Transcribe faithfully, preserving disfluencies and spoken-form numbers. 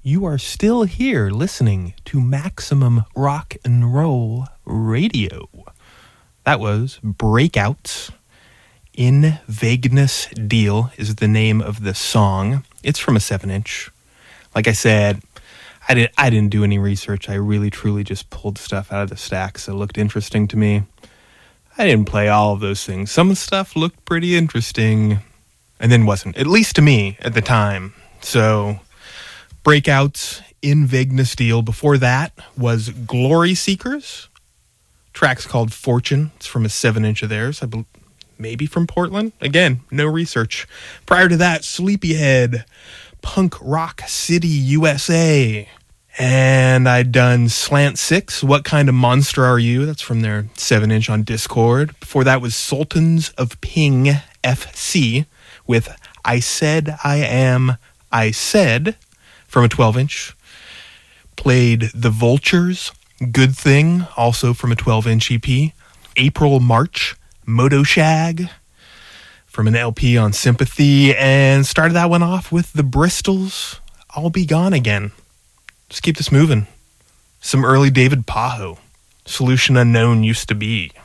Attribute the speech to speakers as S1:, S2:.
S1: You are still here listening to Maximum Rock and Roll Radio. That was Breakout. In Vagueness Deal is the name of the song. It's from a seven inch. Like I said, I didn't I didn't do any research. I really truly just pulled stuff out of the stacks that looked interesting to me. I didn't play all of those things. Some of the stuff looked pretty interesting and then wasn't, at least to me at the time. So, Breakouts, In Vagueness Deal. Before that was Glory Seekers. Track's called Fortune. It's from a seven inch of theirs. I believe. Maybe from Portland. Again, no research. Prior to that, Sleepyhead, Punk Rock City, U S A. And I'd done Slant Six, What Kind of Monster Are You? That's from their seven inch on Discord. Before that was Sultans of Ping, F C, with I Said I Am, I Said, from a twelve inch. Played The Vultures, Good Thing, also from a twelve inch E P. April March, Moto Shag from an L P on Sympathy, and started that one off with the Bristols, I'll Be Gone Again. Just keep this moving. Some early David Pajo, Solution Unknown Used to Be.